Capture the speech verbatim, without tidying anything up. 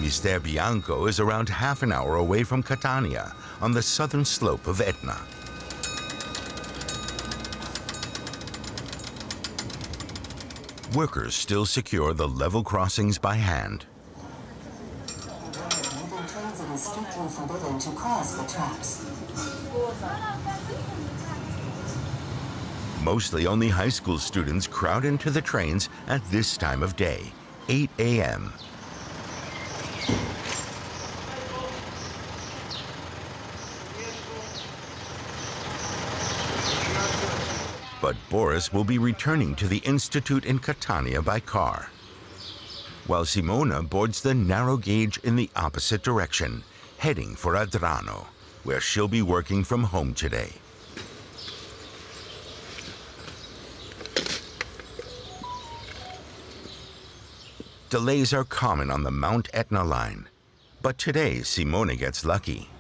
Mister Bianco is around half an hour away from Catania, on the southern slope of Etna. Workers still secure the level crossings by hand. It is strictly forbidden to cross the tracks. Mostly only high school students crowd into the trains at this time of day, eight A M But Boris will be returning to the Institute in Catania by car, while Simona boards the narrow gauge in the opposite direction, heading for Adrano, where she'll be working from home today. Delays are common on the Mount Etna line, but today Simona gets lucky.